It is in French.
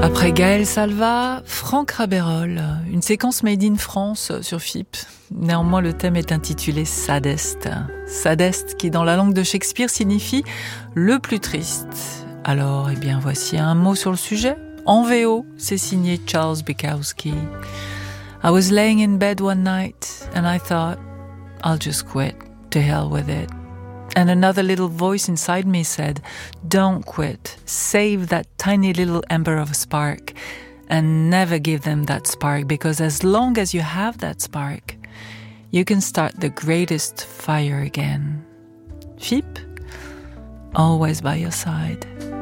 Après Gaël Salva, Franck Rabérol, une séquence made in France sur FIP. Néanmoins, le thème est intitulé Saddest. Saddest qui, dans la langue de Shakespeare, signifie le plus triste. Alors, voici un mot sur le sujet. En VO, c'est signé Charles Bukowski. I was laying in bed one night and I thought, I'll just quit. To hell with it. And another little voice inside me said, don't quit. Save that tiny little ember of a spark and never give them that spark, because as long as you have that spark, you can start the greatest fire again. FIP, always by your side.